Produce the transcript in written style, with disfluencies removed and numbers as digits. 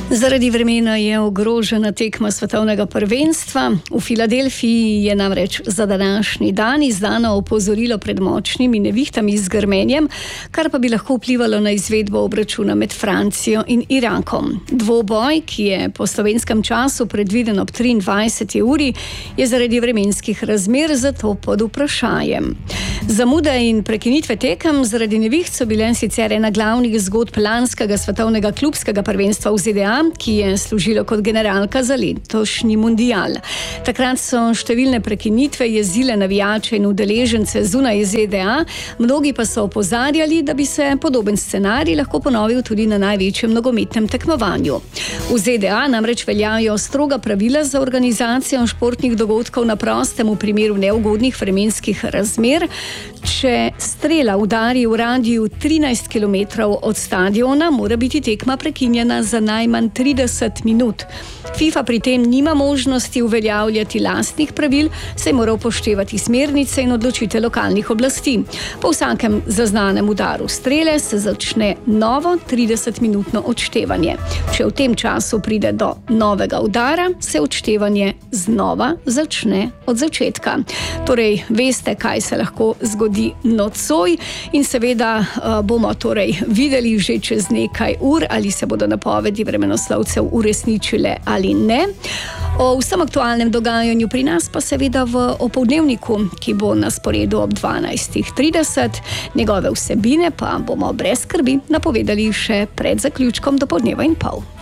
Zaradi vremena je ogrožena tekma svetovnega prvenstva. V Filadelfiji je namreč za današnji dan izdano opozorilo pred močnimi nevihtami z grmenjem, kar pa bi lahko vplivalo na izvedbo obračuna med Francijo in Irakom. Dvoboj, ki je po slovenskem času predviden ob 23. uri, je zaradi vremenskih razmer zato pod vprašajem. Zamude in prekinitve tekem zaradi neviht so bile sicer ena glavnih zgodb lanskega svetovnega klubskega prvenstva v ZDA, ki je služilo kot generalka za letošnji mundial. Takrat so številne prekinitve jezile navijače in udeležence zunaj ZDA, mnogi pa so opozarjali, da bi se podoben scenarij lahko ponovil tudi na največjem nogometnem tekmovanju. V ZDA namreč veljajo stroga pravila za organizacijo športnih dogodkov na prostem v primeru neugodnih vremenskih razmer. Če strela udari v radiju 13 km od stadiona, mora biti tekma prekinjena za najmanj 30 minut. FIFA pri tem nima možnosti uveljavljati lastnih pravil, saj mora upoštevati smernice in odločitve lokalnih oblasti. Po vsakem zaznanem udaru strele se začne novo 30-minutno odštevanje. Če v tem času pride do novega udara, se odštevanje znova začne od začetka. Torej, veste, kaj se lahko zgodi nocoj in seveda bomo torej videli že čez nekaj ur, ali se bodo napovedi vremenoslovcev uresničile ali ne. O vsem aktualnem dogajanju pri nas pa seveda v opoldnevniku, ki bo na sporedu ob 12:30. Njegove vsebine pa bomo brez skrbi napovedali še pred zaključkom dopoldneva in pol.